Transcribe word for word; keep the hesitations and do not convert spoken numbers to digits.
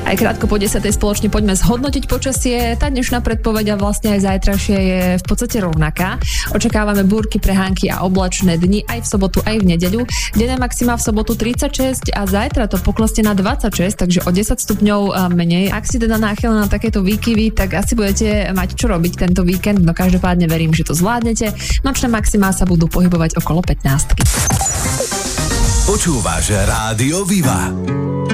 Aj krátko po desiatej spoločne poďme zhodnotiť počasie. Tá dnešná predpoveď a vlastne aj zajtrajšie je v podstate rovnaká. Očakávame búrky, prehánky a oblačné dni aj v sobotu, aj v nedeľu. Denné maxima v sobotu tridsaťšesť a zajtra to poklesne na dvadsaťšesť, takže o desať stupňov menej. Ak si teda náchylná na takéto výkyvy, tak asi budete mať čo robiť tento víkend, no každopádne verím, že to zvládnete. Nočné maximá sa budú pohybovať okolo pätnásť. Počúvaš Rádio Viva.